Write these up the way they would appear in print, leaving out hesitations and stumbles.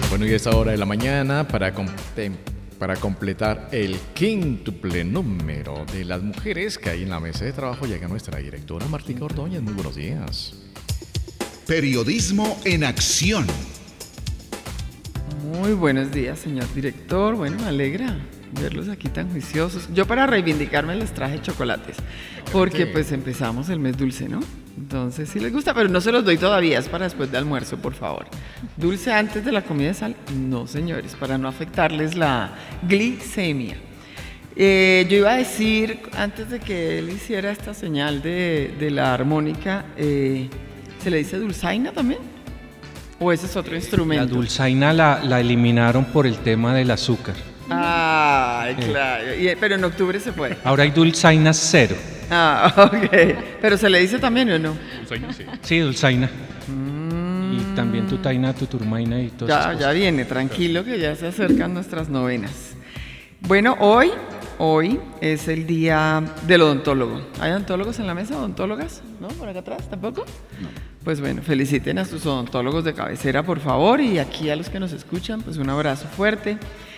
Bueno, y a esta hora de la mañana, para completar el quíntuple número de las mujeres que hay en la mesa de trabajo, llega nuestra directora Martica Ordóñez. Muy buenos días. Periodismo en acción. Muy buenos días, señor director. Bueno, me alegra verlos aquí tan juiciosos. Yo para reivindicarme les traje chocolates, porque pues empezamos el mes dulce, ¿no? Entonces sí les gusta, pero no se los doy todavía, es para después de almuerzo, por favor. ¿Dulce antes de la comida de sal? No, señores, para no afectarles la glicemia. Yo iba a decir, antes de que él hiciera esta señal de la armónica, ¿se le dice dulzaina también? ¿O ese es otro instrumento? La dulzaina la eliminaron por el tema del azúcar. Ah, claro. Pero en octubre se puede. Ahora hay dulzaina cero. Ah, ok. ¿Pero se le dice también o no? Dulzaina, sí. Sí, dulzaina. Y también tutaina, tuturmaina y todo eso. Ya viene, tranquilo que ya se acercan nuestras novenas. Bueno, hoy es el día del odontólogo. ¿Hay odontólogos en la mesa? ¿Odontólogas? ¿No? ¿Por acá atrás? ¿Tampoco? No. Pues bueno, feliciten a sus odontólogos de cabecera, por favor. Y aquí a los que nos escuchan, pues un abrazo fuerte.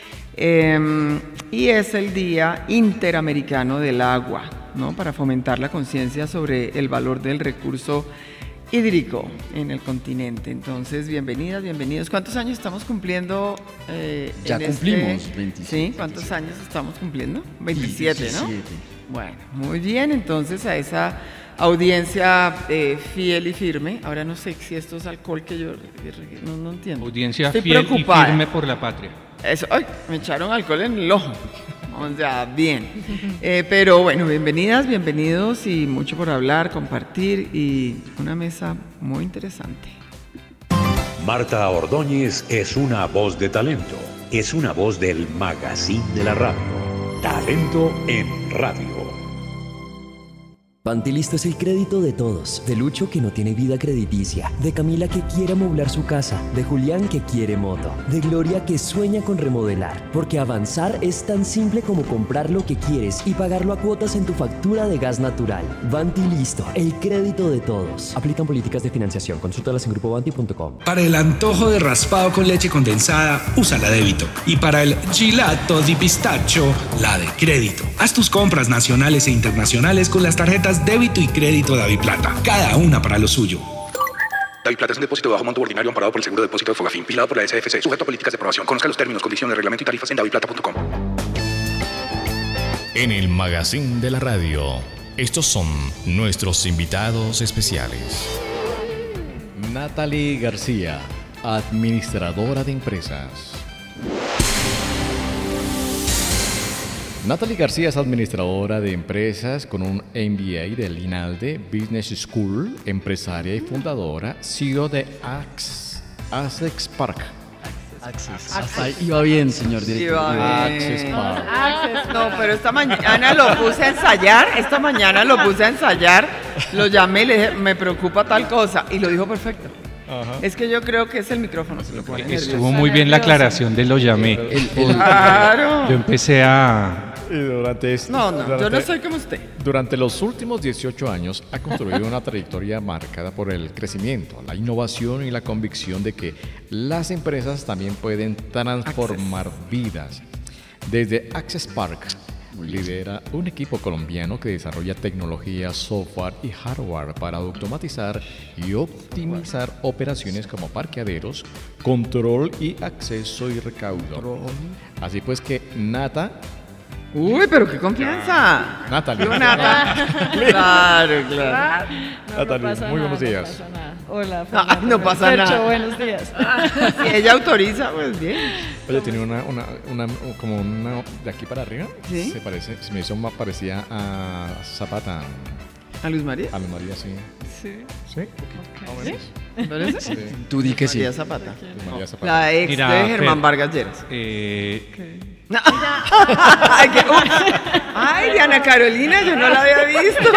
Y es el Día Interamericano del Agua, ¿no? Para fomentar la conciencia sobre el valor del recurso hídrico en el continente. Entonces, bienvenidas, bienvenidos. ¿Cuántos años estamos cumpliendo? Ya cumplimos 27. ¿Sí? ¿Cuántos años estamos cumpliendo? 27, ¿no? Bueno, muy bien. Entonces, a esa audiencia fiel y firme. Ahora no sé si esto es alcohol que yo no entiendo. Audiencia Estoy fiel preocupada. y firme por la patria. Eso, ay, me echaron alcohol en el ojo. O sea, bien. Pero bueno, bienvenidas, bienvenidos y mucho por hablar, compartir y una mesa muy interesante. Marta Ordóñez es una voz de talento. Es una voz del magazine de la radio. Talento en radio. Pantilisto es el crédito de todos, de Lucho que no tiene vida crediticia, de Camila que quiere amoblar su casa, de Julián que quiere moto, de Gloria que sueña con remodelar, porque avanzar es tan simple como comprar lo que quieres y pagarlo a cuotas en tu factura de gas natural. Pantilisto, el crédito de todos. Aplican políticas de financiación, consúltalas en grupobanti.com. Para el antojo de raspado con leche condensada, usa la débito. Y para el gelato di pistacho, la de crédito. Haz tus compras nacionales e internacionales con las tarjetas débito y crédito DaviPlata, cada una para lo suyo. DaviPlata es un depósito de bajo monto ordinario amparado por el Seguro de Depósito de Fogafín, vigilado por la SFC, sujeto a políticas de aprobación. Conozca los términos, condiciones, reglamento y tarifas en daviplata.com. En el magazine de la radio, estos son nuestros invitados especiales. Natalie García, administradora de empresas. Natalie García es administradora de empresas con un MBA del INALDE Business School, empresaria y fundadora, CEO de Access Park. Hasta ahí iba bien, señor director. Access Park. No, pero esta mañana lo puse a ensayar, lo llamé y le dije, me preocupa tal cosa, y lo dijo perfecto. Ajá. Es que yo creo que es el micrófono, se lo pone nervioso. Estuvo muy bien la aclaración de lo llamé. Claro. Yo empecé a... yo no soy como usted. Durante los últimos 18 años ha construido una trayectoria marcada por el crecimiento, la innovación y la convicción de que las empresas también pueden transformar vidas. Desde Access Park lidera un equipo colombiano que desarrolla tecnología, software y hardware para automatizar y optimizar operaciones como parqueaderos, control y acceso y recaudo. Así pues que Nata... Uy, pero qué confianza. Natalie. Claro. Natalie, muy buenos días. No pasa nada. Hola, no pasa nada. Buenos días. Si ella autoriza, pues bien. Oye, tiene una de aquí para arriba. ¿Sí? Se me hizo más parecida a Zapata. ¿A Luis María? A Luis María, sí. Sí. ¿Sí? Okay. ¿Sí? ¿Parece? Sí. Tú di que sí. María Zapata. María Zapata. La ex Mira, de Germán Vargas Lleras. Ay, Diana Carolina, yo no la había visto.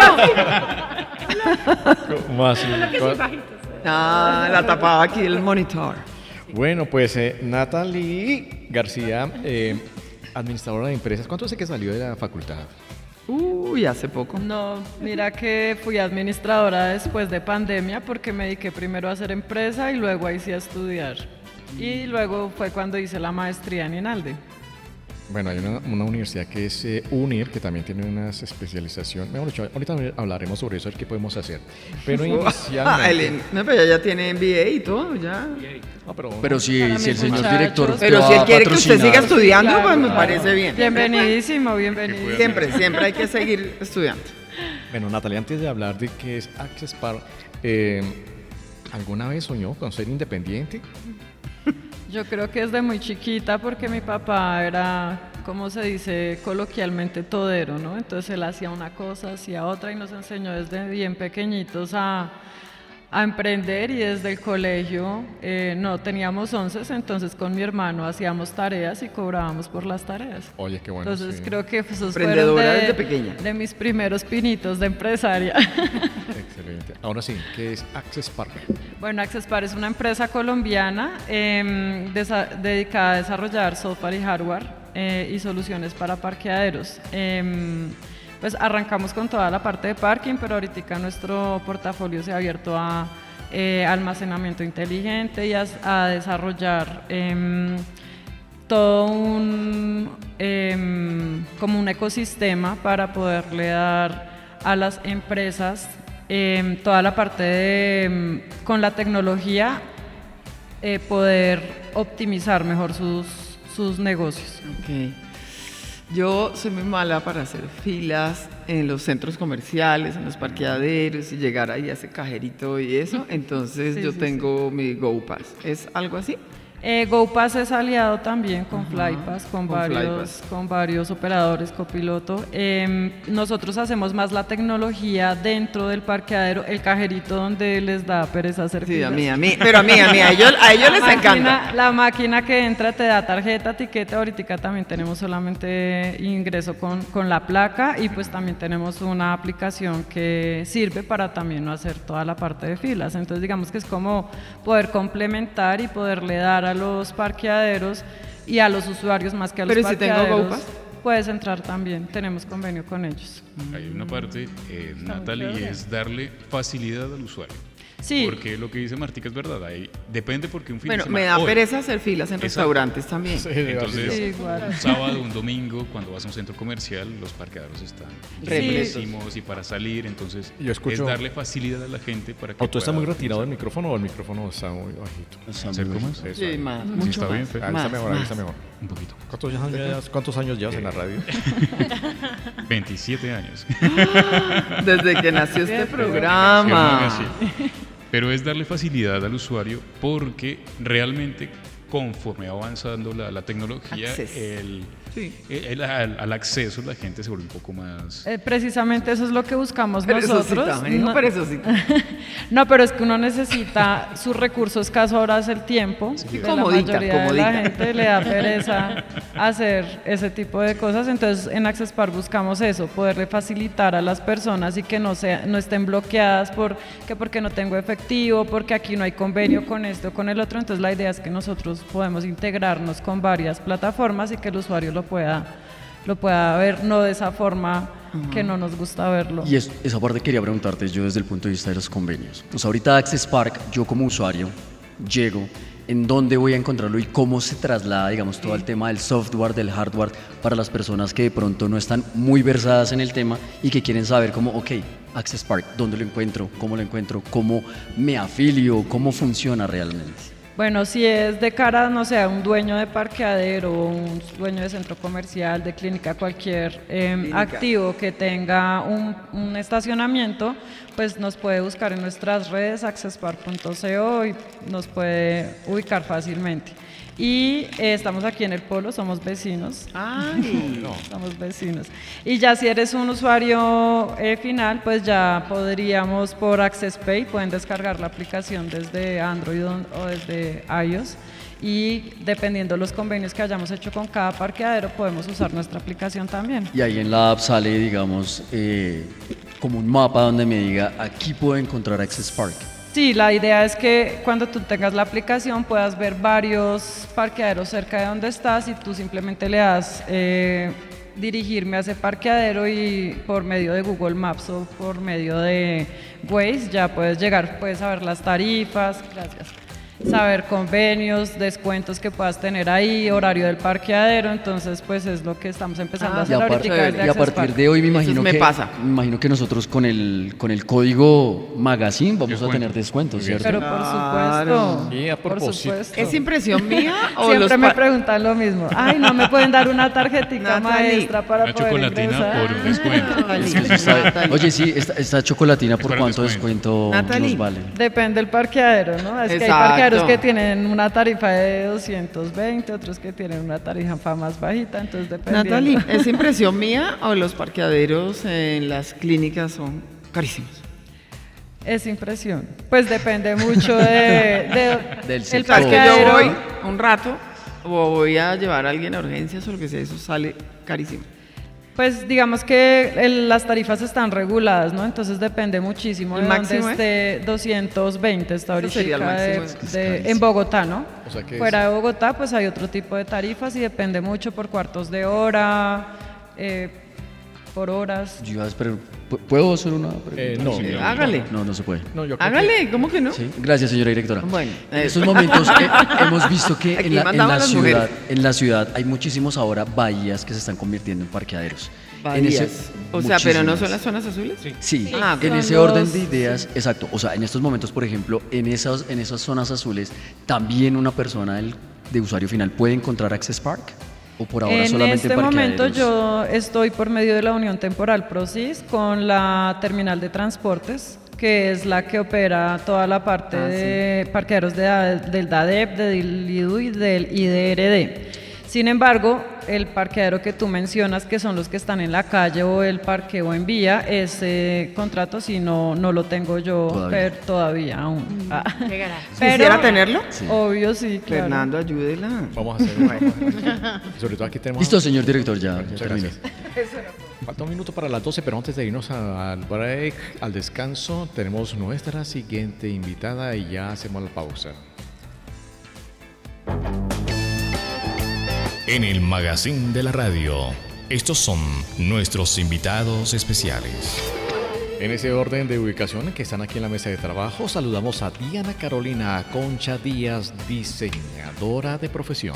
¿Cómo así? La tapaba aquí el monitor. Bueno, pues Natalie García, administradora de empresas. ¿Cuánto hace que salió de la facultad? Hace poco. No, mira que fui administradora después de pandemia porque me dediqué primero a hacer empresa y luego ahí sí a estudiar. Y luego fue cuando hice la maestría en INALDE. Bueno, hay una universidad que es UNIR, que también tiene unas especializaciones. Mejor dicho, ahorita hablaremos sobre eso, a ver qué podemos hacer. Pero inicialmente... No, pero ella tiene MBA y todo, ya. No, pero si el señor director pero si él quiere que usted siga estudiando, claro, pues me claro. parece bien. Bienvenidísimo, bienvenido. Siempre hay que seguir estudiando. Bueno, Natalia, antes de hablar de qué es Access Park, ¿alguna vez soñó con ser independiente? Yo creo que desde muy chiquita, porque mi papá era, como se dice coloquialmente, todero, ¿no? Entonces él hacía una cosa, hacía otra y nos enseñó desde bien pequeñitos a emprender, y desde el colegio no teníamos 11, entonces con mi hermano hacíamos tareas y cobrábamos por las tareas. Oye, qué bueno. Entonces sí. creo que esos Emprendedora fueron desde pequeña. de mis primeros pinitos de empresaria. Excelente. Ahora sí, ¿qué es Access Park? Bueno, Access Park es una empresa colombiana dedicada a desarrollar software y hardware y soluciones para parqueaderos. Pues arrancamos con toda la parte de parking, pero ahorita nuestro portafolio se ha abierto a almacenamiento inteligente y a desarrollar todo como un ecosistema para poderle dar a las empresas toda la parte de, con la tecnología, poder optimizar mejor sus negocios. Okay. Yo soy muy mala para hacer filas en los centros comerciales, en los parqueaderos y llegar ahí a ese cajerito y eso. Entonces yo tengo mi GoPass. ¿Es algo así? GoPass es aliado también con Flypass, con varios operadores, copiloto. Nosotros hacemos más la tecnología dentro del parqueadero, el cajerito donde les da pereza hacer filas. Sí, a mí, a ellos les encanta. La máquina que entra te da tarjeta, tiquete. Ahorita también tenemos solamente ingreso con la placa, y pues también tenemos una aplicación que sirve para también no hacer toda la parte de filas. Entonces digamos que es como poder complementar y poderle dar a los parqueaderos y a los usuarios más que a los parqueaderos. Pero si tengo GoPass, puedes entrar también, tenemos convenio con ellos. Hay una parte, Natalie, y es darle facilidad al usuario. Sí. Porque lo que dice Martica es verdad, ahí depende, porque un fin de bueno, semana... me da pereza hacer filas en restaurantes también. Sí, entonces, sí, igual. un sábado, un domingo, cuando vas a un centro comercial, los parqueaderos están repletísimos, y para salir, entonces es darle facilidad a la gente para que... ¿O tú estás muy retirado del micrófono o el micrófono está muy bajito? ¿Acerco más? Sí, más, Sí, mucho está más. bien, Ahí está mejor, ahí está mejor. un poquito. ¿Cuántos años llevas en la radio? 27 años. Desde que nació este programa. Pero es darle facilidad al usuario, porque realmente conforme va avanzando la tecnología, al acceso la gente se vuelve un poco más... Precisamente eso es lo que buscamos nosotros. No, pero es que uno necesita su recurso escaso, ahora es el tiempo. Sí, la mayoría de la gente le da pereza hacer ese tipo de cosas. Entonces en Access Park buscamos eso, poderle facilitar a las personas y que no estén bloqueadas porque no tengo efectivo, porque aquí no hay convenio con esto o con el otro. Entonces la idea es que nosotros podemos integrarnos con varias plataformas y que el usuario lo pueda ver, no de esa forma que no nos gusta verlo. Y esa parte quería preguntarte yo desde el punto de vista de los convenios. O sea, ahorita Access Park, yo como usuario llego, ¿en dónde voy a encontrarlo y cómo se traslada, digamos, todo el tema del software, del hardware, para las personas que de pronto no están muy versadas en el tema y que quieren saber cómo, ok, Access Park, ¿dónde lo encuentro? ¿Cómo me afilio? ¿Cómo funciona realmente? Bueno, si es de cara, no sé, a un dueño de parqueadero, un dueño de centro comercial, de clínica, cualquier activo que tenga un estacionamiento, pues nos puede buscar en nuestras redes, accesspark.co, y nos puede ubicar fácilmente. Y estamos aquí en el Polo, somos vecinos. Somos vecinos. Y ya si eres un usuario final, pues ya podríamos por Access Pay, pueden descargar la aplicación desde Android o desde iOS. Y dependiendo de los convenios que hayamos hecho con cada parqueadero, podemos usar nuestra aplicación también. Y ahí en la app sale, digamos, como un mapa donde me diga, aquí puedo encontrar Access Park. Sí, la idea es que cuando tú tengas la aplicación puedas ver varios parqueaderos cerca de donde estás y tú simplemente le das dirigirme a ese parqueadero y por medio de Google Maps o por medio de Waze ya puedes llegar, puedes saber las tarifas, saber convenios, descuentos que puedas tener ahí, horario del parqueadero, entonces pues es lo que estamos empezando a hacer ahorita. Y a partir de hoy me imagino que nosotros con el código Magazine vamos a tener descuentos, ¿cierto? Pero por supuesto. Y a propósito, ¿Es impresión mía o siempre me preguntan lo mismo? Ay, no me pueden dar una tarjetica maestra para una poder chocolatina ingresar. por un descuento. Oye, sí, esta chocolatina, ¿por cuánto descuento nos vale? Depende del parqueadero, ¿no? Es que hay parqueaderos que tienen una tarifa de 220, otros que tienen una tarifa más bajita, entonces depende. Natalie, ¿es impresión mía o los parqueaderos en las clínicas son carísimos? Es impresión. Pues depende mucho del sector. Es que yo voy un rato o voy a llevar a alguien a urgencias o lo que sea, eso sale carísimo. Pues digamos que las tarifas están reguladas, ¿no? Entonces depende muchísimo de dónde esté. 220 está ahorita en Bogotá, ¿no? O sea que fuera de Bogotá pues hay otro tipo de tarifas y depende mucho por cuartos de hora, por horas. ¿Puedo hacer una pregunta? No, hágale. No se puede. No, hágale, ¿cómo que no? Sí, gracias, señora directora. Bueno, en estos momentos hemos visto que en la ciudad hay muchísimos ahora bahías que se están convirtiendo en parqueaderos. Bahías. Pero ¿no son las zonas azules? Sí. En ese orden de ideas, exacto. O sea, en estos momentos, por ejemplo, en esas zonas azules, también una persona de usuario final puede encontrar Access Park. ¿O por ahora solamente en este momento yo estoy por medio de la Unión Temporal Procis con la terminal de transportes, que es la que opera toda la parte de parqueaderos del DADEP, del IDU y del IDRD. Sin embargo, el parqueadero que tú mencionas, que son los que están en la calle o el parqueo en vía, ese contrato sí no lo tengo yo todavía aún. ¿Quisiera tenerlo? Sí. Obvio, sí, claro. Fernando, ayúdela. Vamos a hacer. Sobre todo aquí tenemos. Listo, señor director, ya terminé. Falta un minuto para las 12, pero antes de irnos al break, al descanso, tenemos nuestra siguiente invitada y ya hacemos la pausa. En el Magazine de la Radio, estos son nuestros invitados especiales. En ese orden de ubicación que están aquí en la mesa de trabajo, saludamos a Diana Carolina Concha Díaz, diseñadora de profesión.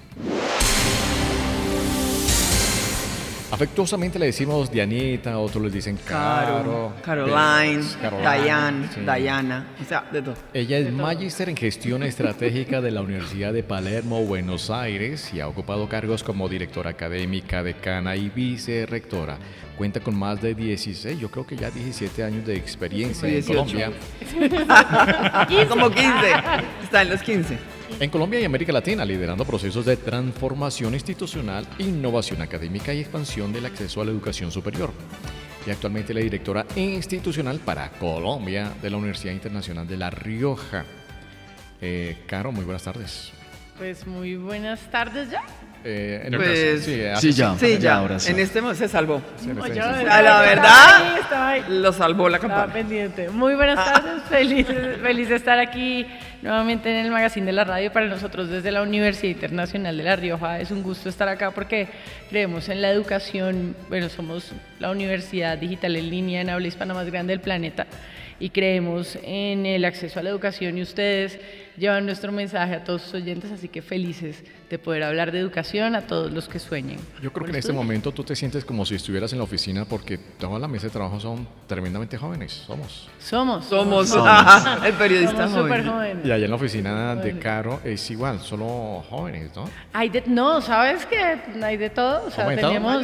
Afectuosamente le decimos Dianita, otros les dicen Caro, Caroline, Diane, Diana, o sea, de todo. Ella es magíster en gestión estratégica de la Universidad de Palermo, Buenos Aires, y ha ocupado cargos como directora académica, decana y vicerrectora. Cuenta con más de 16, yo creo que ya 17 años de experiencia en Colombia. Como 15, está en los 15. En Colombia y América Latina, liderando procesos de transformación institucional, innovación académica y expansión del acceso a la educación superior. Y actualmente la directora institucional para Colombia de la Universidad Internacional de La Rioja. Caro, muy buenas tardes. Pues muy buenas tardes ya. Ya, ahora sí. En este momento se salvó. La verdad, lo salvó la campana. Estaba pendiente. Muy buenas tardes, feliz de estar aquí nuevamente en el Magazine de la Radio. Para nosotros desde la Universidad Internacional de La Rioja es un gusto estar acá porque creemos en la educación. Bueno, somos la universidad digital en línea en habla hispana más grande del planeta y creemos en el acceso a la educación y ustedes llevan nuestro mensaje a todos sus oyentes, así que felices de poder hablar de educación a todos los que sueñen. Yo creo que en este momento tú te sientes como si estuvieras en la oficina porque toda la mesa de trabajo son tremendamente jóvenes. Somos. El periodista súper jóvenes. Y allá en la oficina de Caro es igual, solo jóvenes, ¿no? No, ¿sabes qué? Hay de todo. O sea, tenemos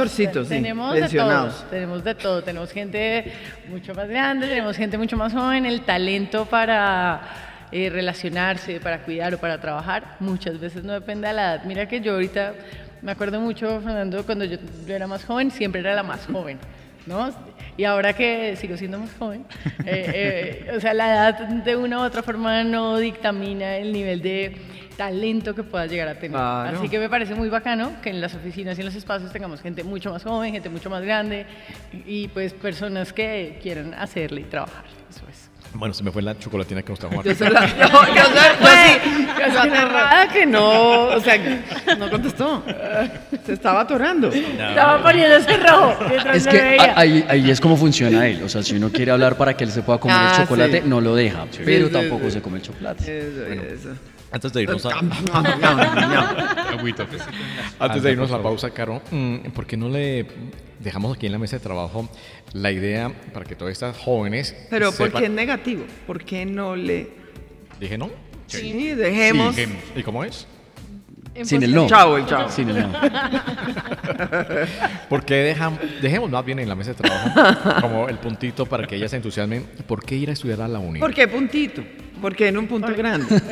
de todo. Tenemos gente mucho más grande, tenemos gente mucho más joven, el talento para relacionarse, para cuidar o para trabajar, muchas veces no depende de la edad. Mira que yo ahorita me acuerdo mucho, Fernando, cuando yo era más joven, siempre era la más joven, ¿no? Y ahora que sigo siendo más joven, o sea, la edad de una u otra forma no dictamina el nivel de talento que puedas llegar a tener. Claro. Así que me parece muy bacano que en las oficinas y en los espacios tengamos gente mucho más joven, gente mucho más grande y pues personas que quieran hacerle y trabajar. Eso es. Bueno, se me fue la chocolatina que nos trajo Yo que no, o sea, no contestó. Se estaba atorando. Estaba poniéndose rojo. Es que ahí es como funciona él. O sea, si uno quiere hablar para que él se pueda comer el chocolate, no lo deja. Pero tampoco se come el chocolate. Eso. Antes de irnos a la pausa, Caro, ¿por qué no le dejamos aquí en la mesa de trabajo la idea para que todas estas jóvenes... Pero ¿por qué es negativo? ¿Por qué no le...? ¿Dije no? Sí, dejemos. Sí. ¿Y cómo es? Sin el no. Chao, el chao. Sin el no. ¿Por qué dejemos más bien en la mesa de trabajo como el puntito para que ellas se entusiasmen? ¿Por qué ir a estudiar a la uni? ¿Por qué puntito? ¿Por qué en un punto grande? ¿Por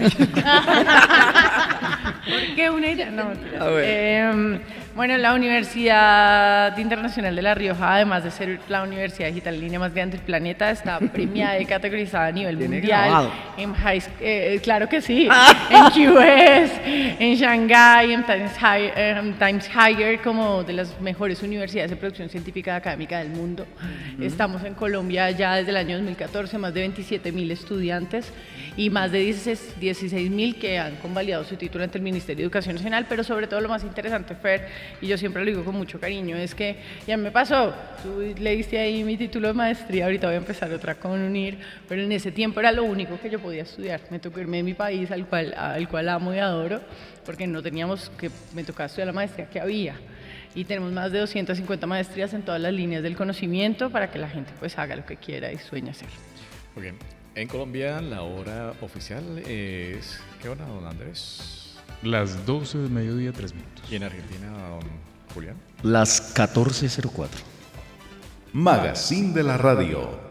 qué una idea? No, bueno, la Universidad Internacional de La Rioja, además de ser la universidad digital en línea más grande del planeta, está premiada y categorizada a nivel mundial. En claro que sí. En QS, en Shanghái, en Times Higher, como de las mejores universidades de producción científica y académica del mundo. Estamos en Colombia ya desde el año 2014, más de 27.000 estudiantes y más de 16.000 que han convalidado su título ante el Ministerio de Educación Nacional, pero sobre todo lo más interesante, Fer, y yo siempre lo digo con mucho cariño, es que ya me pasó, tú leíste ahí mi título de maestría, ahorita voy a empezar otra con UNIR, pero en ese tiempo era lo único que yo podía estudiar, me tocó irme de mi país al cual amo y adoro, porque no teníamos me tocaba estudiar la maestría que había. Y tenemos más de 250 maestrías en todas las líneas del conocimiento para que la gente pues haga lo que quiera y sueñe hacer. Okay. En Colombia la hora oficial es... ¿Qué hora, don Andrés? Las 12 del mediodía, 3 minutos. ¿Y en Argentina, don Julián? Las 14:04. Magazine de la Radio.